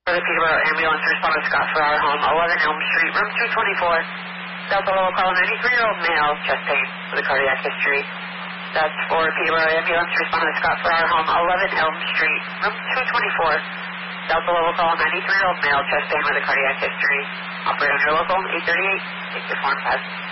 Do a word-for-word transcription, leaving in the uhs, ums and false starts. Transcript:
For the Peterborough ambulance, responded Scott Farrar, home, eleven Elm Street, room two twenty-four. Delta level call, ninety-three-year-old male, chest pain with a cardiac history. That's for Peterborough ambulance, responded Scott Farrar, home, eleven Elm Street, room two twenty-four. Delta level call, ninety-three-year-old male, chest pain with a cardiac history. Operator on your local, eight thirty-eight, take your form pass.